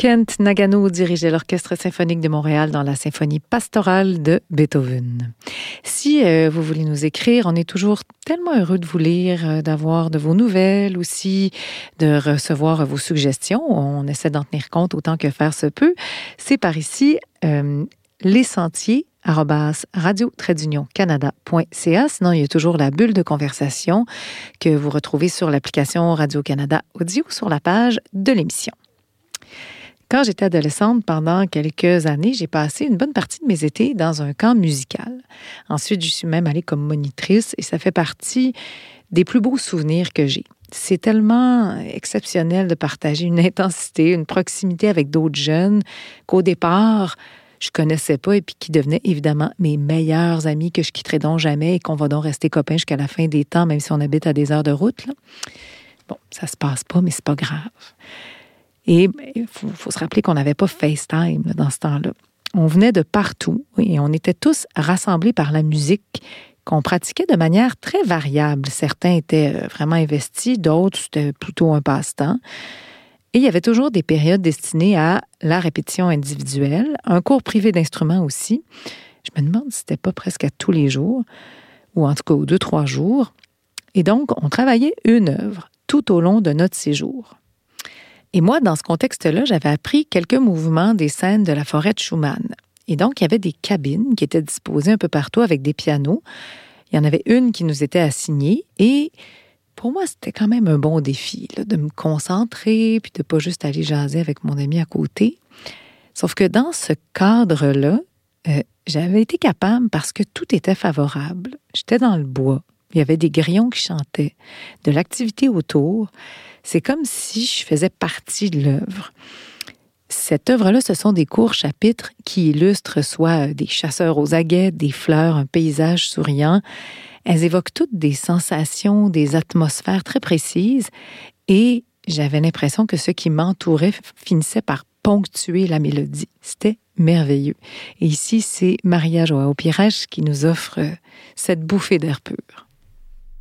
Kent Nagano dirigeait l'Orchestre symphonique de Montréal dans la symphonie pastorale de Beethoven. Si vous voulez nous écrire, on est toujours tellement heureux de vous lire, d'avoir de vos nouvelles aussi, de recevoir vos suggestions. On essaie d'en tenir compte autant que faire se peut. C'est par ici, lesentiers@radio-canada.ca. Sinon, il y a toujours la bulle de conversation que vous retrouvez sur l'application Radio-Canada Audio sur la page de l'émission. Quand j'étais adolescente, pendant quelques années, j'ai passé une bonne partie de mes étés dans un camp musical. Ensuite, je suis même allée comme monitrice et ça fait partie des plus beaux souvenirs que j'ai. C'est tellement exceptionnel de partager une intensité, une proximité avec d'autres jeunes qu'au départ, je connaissais pas et puis qui devenaient évidemment mes meilleurs amis que je quitterai donc jamais et qu'on va donc rester copains jusqu'à la fin des temps, même si on habite à des heures de route, là. Bon, ça se passe pas, mais c'est pas grave. Et il faut se rappeler qu'on n'avait pas FaceTime là, dans ce temps-là. On venait de partout et on était tous rassemblés par la musique qu'on pratiquait de manière très variable. Certains étaient vraiment investis, d'autres, c'était plutôt un passe-temps. Et il y avait toujours des périodes destinées à la répétition individuelle, un cours privé d'instruments aussi. Je me demande si c'était pas presque à tous les jours, ou en tout cas aux 2-3 jours. Et donc, on travaillait une œuvre tout au long de notre séjour. Et moi, dans ce contexte-là, j'avais appris quelques mouvements des scènes de la forêt de Schumann. Et donc, il y avait des cabines qui étaient disposées un peu partout avec des pianos. Il y en avait une qui nous était assignée. Et pour moi, c'était quand même un bon défi là, de me concentrer puis de pas juste aller jaser avec mon ami à côté. Sauf que dans ce cadre-là, j'avais été capable parce que tout était favorable. J'étais dans le bois. Il y avait des grillons qui chantaient, de l'activité autour. C'est comme si je faisais partie de l'œuvre. Cette œuvre-là, ce sont des courts chapitres qui illustrent soit des chasseurs aux aguets, des fleurs, un paysage souriant. Elles évoquent toutes des sensations, des atmosphères très précises et j'avais l'impression que ce qui m'entourait finissait par ponctuer la mélodie. C'était merveilleux. Et ici, c'est Maria Joao Pires qui nous offre cette bouffée d'air pur.